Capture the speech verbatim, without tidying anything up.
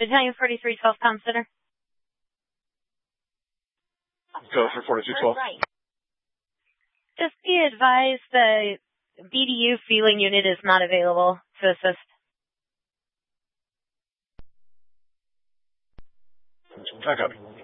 Battalion forty-three twelve, comm center. Go for forty-two twelve. Right. Just be advised the B D U feeling unit is not available to assist. I copy.